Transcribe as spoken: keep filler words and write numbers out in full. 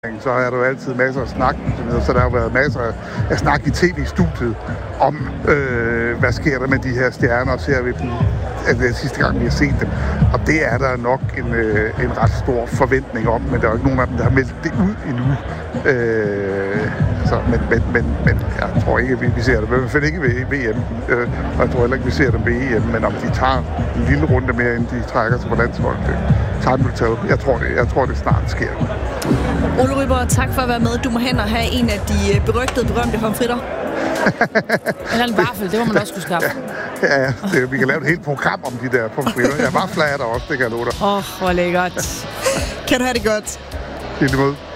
Så har der jo altid masser af snak, så der har jo været masser af snak i tv-studiet om, øh, hvad sker der med de her stjerner, og ser vi dem, at det er sidste gang, vi har set dem. Og det er der nok en, øh, en ret stor forventning om, men der er jo ikke nogen af dem, der har meldt det ud endnu. Øh, altså, men, men, men, men jeg tror ikke, vi, vi ser det. I hvert fald ikke ved V M, øh, og jeg tror heller ikke, vi ser dem ved E M, men om de tager en lille runde mere, inden de trækker sig på landsholdet, det time will tell. Jeg tror det, jeg tror, det snart sker. Ole Ryborg, tak for at være med. Du må hen og have en af de berygtede, berømte pomfritter. Eller en vaffel, det må man også kunne skaffe. Ja, ja det, vi kan lave et helt program om de der pomfritter. Jeg var flyer der også, det kan jeg love dig. Åh, oh, hvor lækkert. Kan du have det godt? Helt imod.